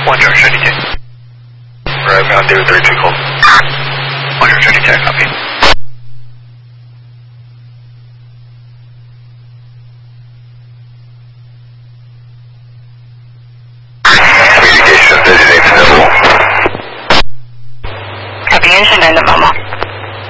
One George 32. Right, ground David 32, cool. 1 George 32, copy.